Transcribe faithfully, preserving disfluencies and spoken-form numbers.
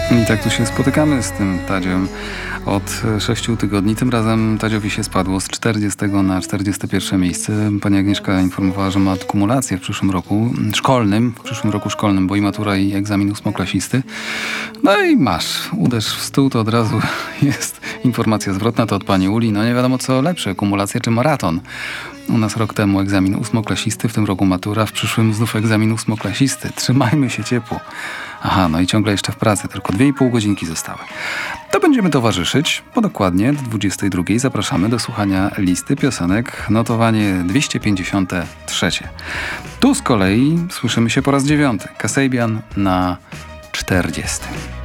I tak tu się spotykamy z tym Tadziem od sześciu tygodni. Tym razem Tadziowi się spadło z czterdziestego na czterdzieste pierwsze miejsce. Pani Agnieszka informowała, że ma kumulację w przyszłym roku szkolnym, w przyszłym roku szkolnym, bo i matura, i egzamin ósmoklasisty. No i masz, uderz w stół, to od razu jest informacja zwrotna, to od pani Uli. No nie wiadomo co lepsze, kumulacja czy maraton. U nas rok temu egzamin ósmoklasisty, w tym roku matura, w przyszłym znów egzamin ósmoklasisty. Trzymajmy się ciepło. Aha, no i ciągle jeszcze w pracy, tylko dwie i pół godzinki zostały. To będziemy towarzyszyć, bo dokładnie do dwudziestej drugiej zapraszamy do słuchania listy piosenek, notowanie dwieście pięćdziesiąte trzecie. Tu z kolei słyszymy się po raz dziewiąty. Kasabian na czterdziestym.